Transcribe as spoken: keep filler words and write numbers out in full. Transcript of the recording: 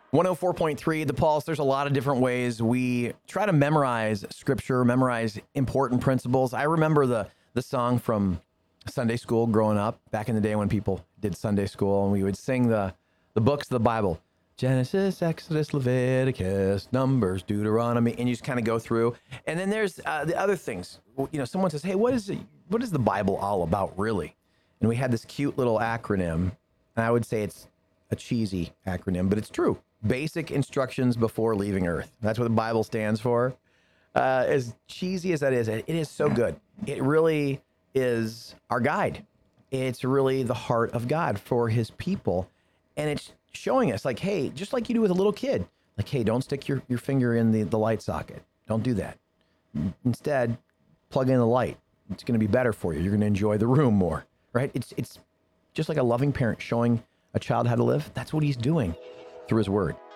one oh four point three, The Pulse. There's a lot of different ways we try to memorize scripture, memorize important principles. I remember the the song from Sunday school growing up, back in the day when people did Sunday school, and we would sing the, the books of the Bible. Genesis, Exodus, Leviticus, Numbers, Deuteronomy, and you just kind of go through. And then there's uh, the other things. You know, someone says, hey, what is it, what is the Bible all about, really? And we had this cute little acronym, and I would say it's a cheesy acronym, but it's true. Basic instructions before leaving Earth. That's what the Bible stands for. Uh, as cheesy as that is, it is so good. It really is our guide. It's really the heart of God for his people. And it's showing us like, hey, just like you do with a little kid, like, hey, don't stick your, your finger in the, the light socket. Don't do that. Instead, plug in the light. It's going to be better for you. You're going to enjoy the room more, right? It's, it's just like a loving parent showing a child how to live. That's what he's doing through his word.